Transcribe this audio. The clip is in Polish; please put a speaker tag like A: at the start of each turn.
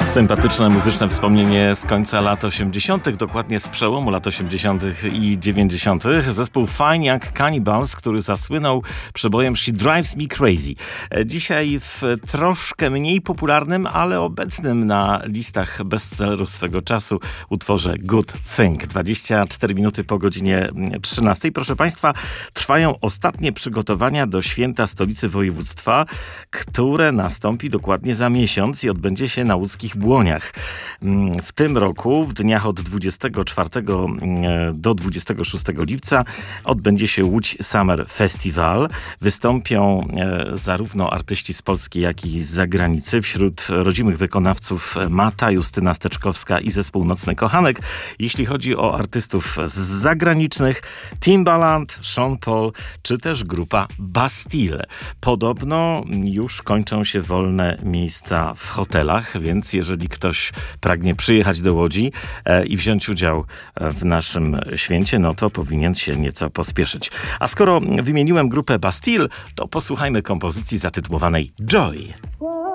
A: Sympatyczne muzyczne wspomnienie z końca lat 80., dokładnie z przełomu lat 80. i 90. Zespół Fine Young Cannibals, który zasłynął przebojem She Drives Me Crazy. Dzisiaj w troszkę mniej popularnym, ale obecnym na listach bestsellerów swego czasu utworze Good Thing. 24 minuty po godzinie 13. Proszę Państwa, trwają ostatnie przygotowania do święta stolicy województwa, które nastąpi dokładnie za miesiąc i odbędzie się na łódzkich Błoniach. W tym roku, w dniach od 24 do 26 lipca odbędzie się Łódź Summer Festival. Wystąpią zarówno artyści z Polski, jak i z zagranicy. Wśród rodzimych wykonawców Mata, Justyna Steczkowska i zespół Nocny Kochanek. Jeśli chodzi o artystów z zagranicznych, Timbaland, Sean Paul, czy też grupa Bastille. Podobno już kończą się wolne miejsca w hotelach, więc jeżeli ktoś pragnie przyjechać do Łodzi i wziąć udział w naszym święcie, no to powinien się nieco pospieszyć. A skoro wymieniłem grupę Bastille, to posłuchajmy kompozycji zatytułowanej Joy.